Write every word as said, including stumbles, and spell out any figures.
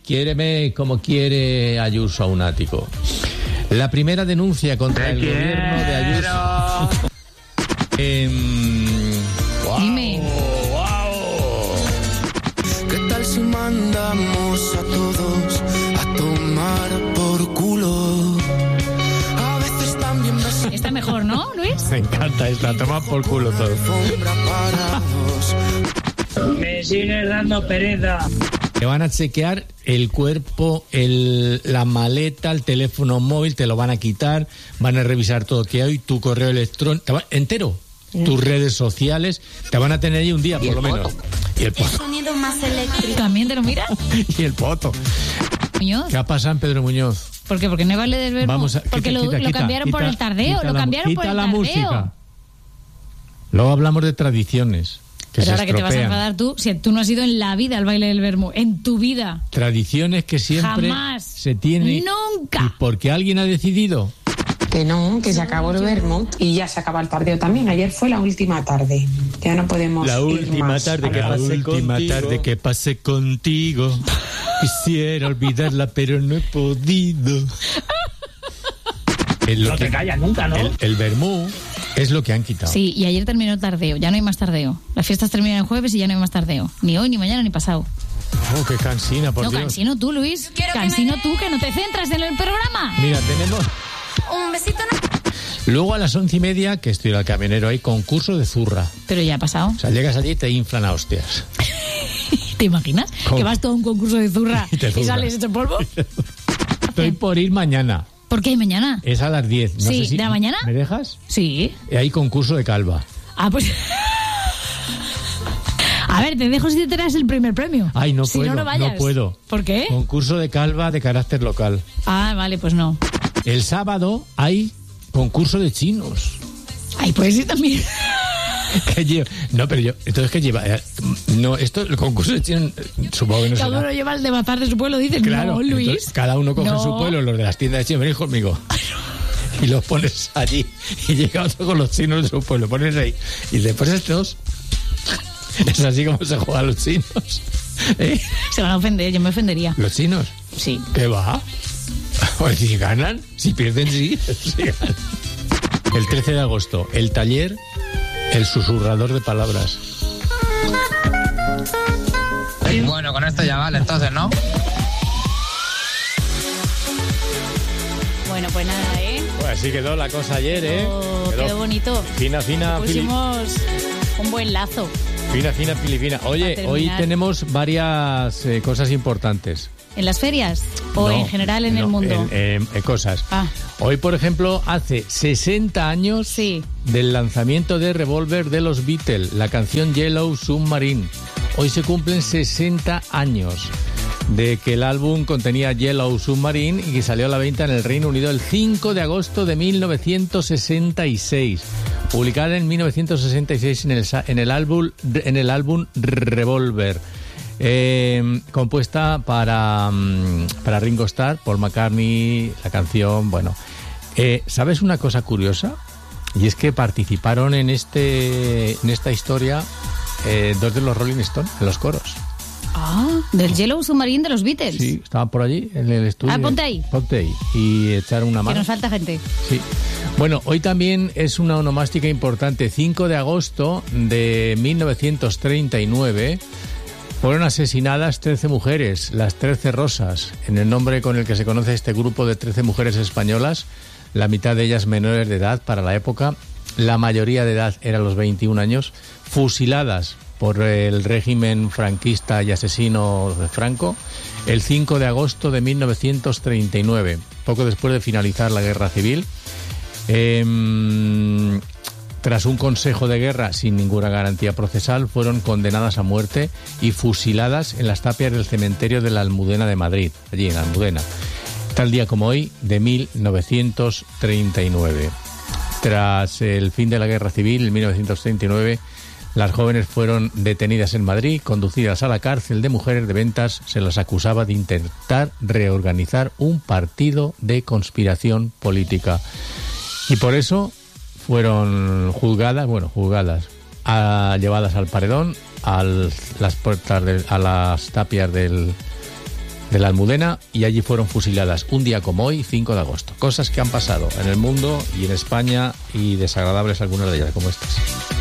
Quiéreme como quiere Ayuso a un ático. La primera denuncia contra Te el quiero. gobierno de Ayuso. eh, wow, Dime. wow. ¿Qué tal si mandamos a todos a tomar por culo? A veces también ves Está mejor, ¿no, Luis? Me encanta esta, toma por culo todo. alfombra parados. Me sigues dando pereza. Te van a chequear el cuerpo, el, la maleta, el teléfono móvil, te lo van a quitar, van a revisar todo que hay, tu correo electrónico, te va- entero, tus redes sociales, te van a tener ahí un día por lo menos. Y el poto. Sonido más eléctrico. ¿También te lo miras? Y el poto. Muñoz. ¿Qué ha pasado en Pedro Muñoz? ¿Por qué? Porque no vale del verbo. Vamos a, Porque quita, lo, quita, lo quita, cambiaron por quita, el tardeo. quita Lo la- cambiaron por quita el la tardeo. música. Luego hablamos de tradiciones que Pero se ahora que te vas a estropean. enfadar tú, si tú no has ido en la vida al baile del vermú, en tu vida. Tradiciones que siempre Jamás. se tienen. Nunca. Y porque alguien ha decidido. Que no, que se acabó el vermut y ya se acaba el tardeo también. Ayer fue la última tarde. Ya no podemos ir más. La última tarde que pasé contigo. Quisiera olvidarla, pero no he podido. Es lo No que- te callas nunca, ¿no? El, el vermú es lo que han quitado. Sí, y ayer terminó el tardeo. Ya no hay más tardeo. Las fiestas terminan el jueves y ya no hay más tardeo. Ni hoy, ni mañana, ni pasado. Oh, qué cansina, por no, Dios. cansino tú, Luis. Cansino tú, que no te centras en el programa. Mira, tenemos... Un besito. No. Luego a las once y media, que estoy al camionero, hay concurso de zurra. Pero ya ha pasado. O sea, llegas allí y te inflan a hostias. ¿Te imaginas? ¿Cómo? Que vas todo a un concurso de zurra Y te y zurras. sales hecho polvo. Estoy por ir mañana. ¿Por qué hay mañana? Es a las diez. No Sí, sé si- ¿de la mañana? ¿Me dejas? Sí. Hay concurso de calva. Ah, pues... A ver, te dejo si te traes el primer premio. Ay, no si puedo, no, no vayas. no puedo. ¿Por qué? Concurso de calva de carácter local. Ah, vale, pues no. El sábado hay concurso de chinos. Ay, pues sí también. ¿Qué lleva? No, pero yo, entonces, ¿qué lleva? Eh, No, esto, el concurso de chinos, eh, supongo que no Cada será. uno lleva el de matar de su pueblo, dices. Claro, No, Luis. entonces, cada uno coge No. su pueblo, los de las tiendas de chinos, venid conmigo. Y los pones allí. Y llega otro con los chinos de su pueblo, pones ahí. Y después estos. Es así como se juegan los chinos. ¿Eh? Se van a ofender, yo me ofendería. Los chinos. Sí. ¿Qué va? Pues si ganan, si pierden, sí. sí ganan. El trece de agosto, el taller El susurrador de palabras. Bueno, con esto ya vale, entonces, ¿no? Bueno, pues nada, ¿eh? Pues así quedó la cosa ayer, ¿eh? Oh, quedó bonito. Fina, fina, fili- Pusimos un buen lazo. fina, fina, filipina. Oye, Para hoy terminar. tenemos varias eh, cosas importantes. ¿En las ferias? ¿O No, en general en no, el mundo? En, en- en cosas. Ah. Hoy, por ejemplo, hace sesenta años Sí. del lanzamiento de Revolver de los Beatles, la canción Yellow Submarine. Hoy se cumplen sesenta años de que el álbum contenía Yellow Submarine y que salió a la venta en el Reino Unido el cinco de agosto de mil novecientos sesenta y seis. Publicada en mil novecientos sesenta y seis en el, sa- en el, álbum, en el álbum Revolver. Eh, compuesta para, mm, para Ringo Starr, Paul McCartney, la canción, bueno. Eh, ¿Sabes una cosa curiosa? Y es que participaron en este en esta historia eh, dos de los Rolling Stones, en los coros. Ah, del Yellow Submarine de los Beatles. Sí, estaban por allí, en el estudio. Ah, ponte ahí. Ponte ahí. Y echaron una Que mano. nos falta gente. Sí. Bueno, hoy también es una onomástica importante. cinco de agosto de mil novecientos treinta y nueve fueron asesinadas trece mujeres, las trece Rosas, en el nombre con el que se conoce este grupo de trece mujeres españolas, la mitad de ellas menores de edad para la época, la mayoría de edad era los veintiún años, fusiladas por el régimen franquista y asesino de Franco, el cinco de agosto de mil novecientos treinta y nueve, poco después de finalizar la Guerra Civil. Eh, tras un consejo de guerra sin ninguna garantía procesal, fueron condenadas a muerte y fusiladas en las tapias del cementerio de la Almudena de Madrid, allí en la Almudena, tal día como hoy de mil novecientos treinta y nueve. Tras el fin de la Guerra Civil, en mil novecientos treinta y nueve, las jóvenes fueron detenidas en Madrid, conducidas a la cárcel de mujeres de Ventas. Se las acusaba de intentar reorganizar un partido de conspiración política. Y por eso fueron juzgadas, bueno, juzgadas, a, llevadas al paredón, a las puertas de, a las tapias del, de la Almudena, y allí fueron fusiladas un día como hoy, cinco de agosto. Cosas que han pasado en el mundo y en España, y desagradables algunas de ellas, como estas.